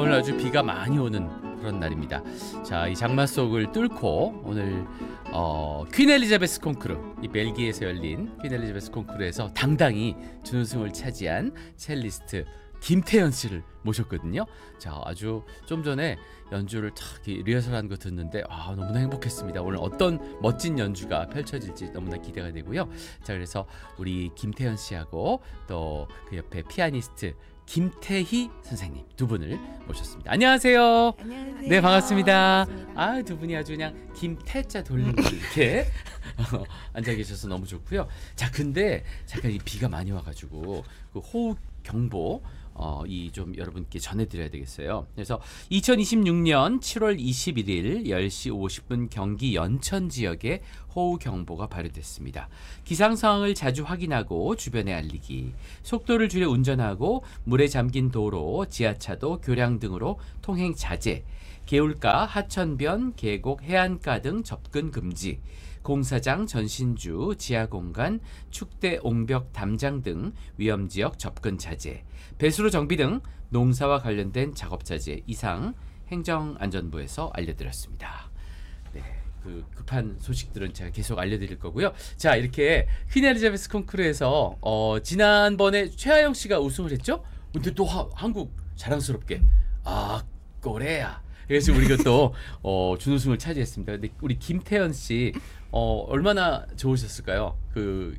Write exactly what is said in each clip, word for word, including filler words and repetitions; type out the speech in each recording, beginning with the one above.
오늘 아주 비가 많이 오는 그런 날입니다. 자, 이 장마 속을 뚫고 오늘 어, 퀸 엘리자베스 콩쿠르, 이 벨기에에서 열린 퀸 엘리자베스 콩쿠르에서 당당히 준우승을 차지한 첼리스트 김태현 씨를 모셨거든요. 자, 아주 좀 전에 연주를 탁 리허설한 거 듣는데 아, 너무나 행복했습니다. 오늘 어떤 멋진 연주가 펼쳐질지 너무나 기대가 되고요. 자, 그래서 우리 김태현 씨하고 또 그 옆에 피아니스트 김태희 선생님 두 분을 모셨습니다. 안녕하세요. 안녕하세요. 네, 반갑습니다. 반갑습니다. 아, 두 분이 아주 그냥 김태자 돌리고 이렇게 어, 앉아 계셔서 너무 좋고요. 자, 근데 잠깐 이 비가 많이 와가지고 그 호우 경보 어, 이 좀 여러분께 전해드려야 되겠어요. 그래서 이천이십육 년 칠월 이십일일 열 시 오십 분 경기 연천 지역에 호우 경보가 발효됐습니다. 기상 상황을 자주 확인하고 주변에 알리기, 속도를 줄여 운전하고 물에 잠긴 도로, 지하차도, 교량 등으로 통행 자제, 개울가, 하천변, 계곡, 해안가 등 접근 금지, 공사장, 전신주, 지하공간, 축대, 옹벽, 담장 등 위험지역 접근 자제, 배수로 정비 등 농사와 관련된 작업 자제 이상 행정안전부에서 알려드렸습니다. 네, 그 급한 소식들은 제가 계속 알려드릴 거고요. 자, 이렇게 퀸 엘리자베스 콩쿠르에서 어, 지난번에 최하영 씨가 우승을 했죠? 근데 또 하, 한국 자랑스럽게 아, 꼬레야. 그래서 우리가 또 어, 준우승을 차지했습니다. 근데 우리 김태현 씨 어, 얼마나 좋으셨을까요? 그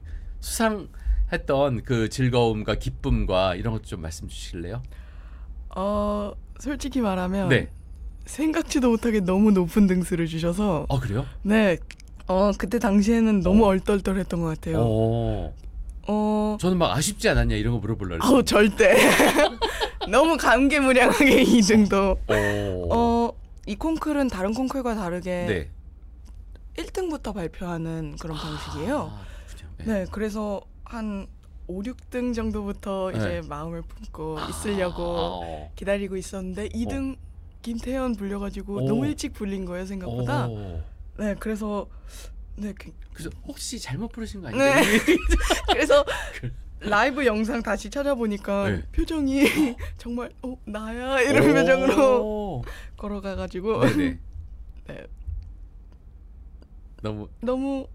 수상했던 그 즐거움과 기쁨과 이런 것 좀 말씀 주실래요? 어, 솔직히 말하면 네. 생각지도 못하게 너무 높은 등수를 주셔서 아, 그래요? 네, 어 그때 당시에는 너무 어. 얼떨떨했던 것 같아요. 어. 어, 저는 막 아쉽지 않았냐 이런 거 물어보려고. 아우 절대 너무 감개무량하게 이 등도. 어. 어, 이 콩쿠르는 다른 콩쿠르와 다르게 네. 일 등부터 발표하는 그런 방식이에요. 아, 그렇죠. 네. 네, 그래서 한 오, 육 등 정도부터 네. 이제 마음을 품고 아, 있으려고 어. 기다리고 있었는데 이 등 김태현 불려가지고 오. 너무 일찍 불린 거예요, 생각보다. 어. 네, 그래서 네, 그, 그래서 혹시 잘못 부르신 거 아니에요? 네. 그래서 라이브 영상 다시 찾아보니까 네. 표정이 정말 어 나야 이런 표정으로 걸어가가지고 네네. 네, 너무 너무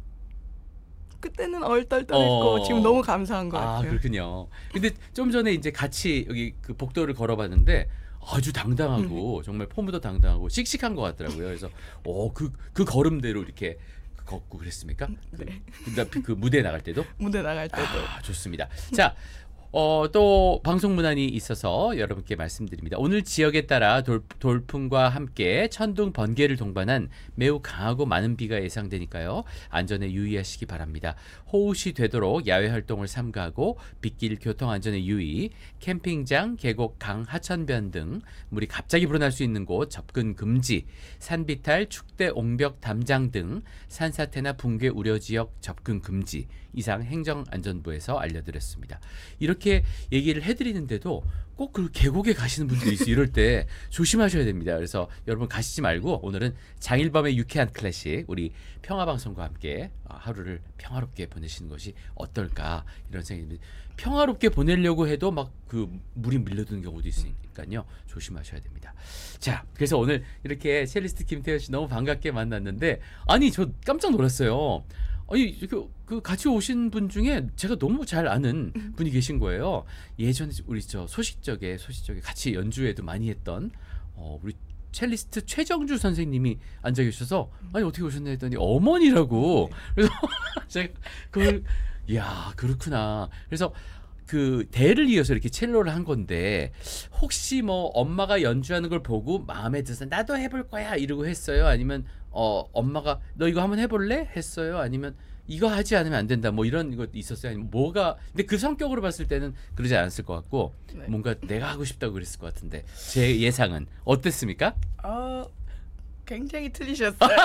그때는 얼떨떨했고 어. 지금 너무 감사한 것 아, 같아요. 그렇군요. 근데 좀 전에 이제 같이 여기 그 복도를 걸어봤는데 아주 당당하고 정말 폼도 당당하고 씩씩한 것 같더라고요. 그래서 어그그 그 걸음대로 이렇게 걷고 그랬습니까? 네. 그, 그, 그 무대에 나갈 때도? 무대 나갈 때도. 아, 좋습니다. 자, 어, 또 방송 문안이 있어서 여러분께 말씀드립니다. 오늘 지역에 따라 돌, 돌풍과 함께 천둥, 번개를 동반한 매우 강하고 많은 비가 예상되니까요. 안전에 유의하시기 바랍니다. 호우시 되도록 야외 활동을 삼가하고 빗길 교통 안전에 유의, 캠핑장, 계곡, 강, 하천변 등 물이 갑자기 불어날 수 있는 곳 접근 금지, 산비탈, 축대, 옹벽, 담장 등 산사태나 붕괴 우려 지역 접근 금지 이상 행정안전부에서 알려드렸습니다. 이렇게 얘기를 해드리는데도 꼭 그 계곡에 가시는 분들이 있어요. 이럴 때 조심하셔야 됩니다. 그래서 여러분 가시지 말고 오늘은 장일범의 유쾌한 클래식 우리 평화방송과 함께 하루를 평화롭게 보내시는 것이 어떨까 이런 생각이 듭니다. 평화롭게 보내려고 해도 막 그 물이 밀려드는 경우도 있으니까요. 조심하셔야 됩니다. 자, 그래서 오늘 이렇게 첼리스트 김태현 씨 너무 반갑게 만났는데 아니 저 깜짝 놀랐어요. 아니 그, 그 같이 오신 분 중에 제가 너무 잘 아는 분이 계신 거예요. 예전에 우리 저 소식적에 소식적에 같이 연주회도 많이 했던 어, 우리 첼리스트 최정주 선생님이 앉아 계셔서 아니 어떻게 오셨나 했더니 어머니라고. 그래서 제가 그걸 야 그렇구나. 그래서 그 대를 이어서 이렇게 첼로를 한 건데 혹시 뭐 엄마가 연주하는 걸 보고 마음에 들어서 나도 해볼 거야 이러고 했어요? 아니면 어 엄마가 너 이거 한번 해볼래? 했어요? 아니면 이거 하지 않으면 안 된다 뭐 이런 거 있었어요? 아니면 뭐가 근데 그 성격으로 봤을 때는 그러지 않았을 것 같고 네. 뭔가 내가 하고 싶다고 그랬을 것 같은데 제 예상은 어땠습니까? 어, 굉장히 틀리셨어요.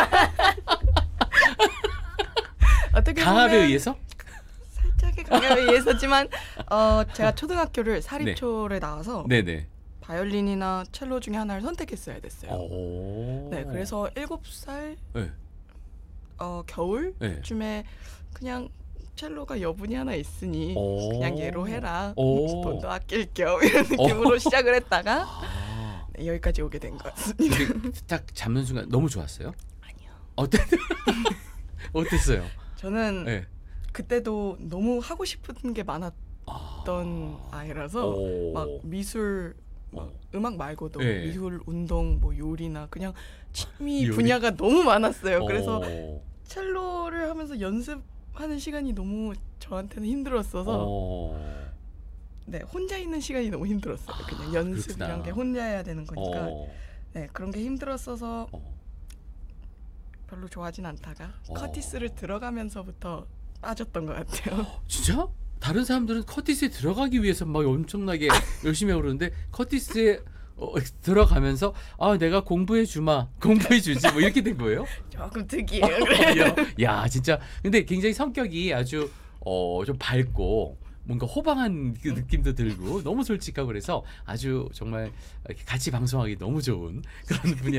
어떻게 강압에 보면 의해서? 살짝의 강압에 의해서지만 어, 제가 초등학교를 사립초에 나와서 네네. 바이올린이나 첼로 중에 하나를 선택했어야 됐어요. 오. 네, 그래서 일곱 살 네. 어, 겨울쯤에 네. 그냥 첼로가 여분이 하나 있으니 오. 그냥 얘로 해라. 오. 돈도 아낄 겸 이런 느낌으로 오. 시작을 했다가 아. 네, 여기까지 오게 된 것 같습니다. 근데 딱 잡는 순간 너무 좋았어요? 아니요. 어땠 어땠어요? 저는 네. 그때도 너무 하고 싶은 게 많았던 아. 아이라서 오. 막 미술 막 어. 음악 말고도 네. 미술, 운동, 뭐 요리나 그냥 취미 요리? 분야가 너무 많았어요. 그래서 어. 첼로를 하면서 연습하는 시간이 너무 저한테는 힘들었어서 어. 네 혼자 있는 시간이 너무 힘들었어요. 그냥 아, 연습이란 그렇구나. 게 혼자 해야 되는 거니까 어. 네 그런 게 힘들었어서 어. 별로 좋아하진 않다가 어. 커티스를 들어가면서부터 빠졌던 것 같아요. 진짜? 다른 사람들은 커티스에 들어가기 위해서 막 엄청나게 열심히 하고 그러는데 커티스에 어, 들어가면서 아 내가 공부해 주마 공부해 주지 뭐 이렇게 된 거예요? 조금 특이해요. 그래. 야, 야 진짜 근데 굉장히 성격이 아주 어, 좀 밝고 뭔가 호방한 그 느낌도 들고 너무 솔직하고 그래서 아주 정말 이렇게 같이 방송하기 너무 좋은 그런 분이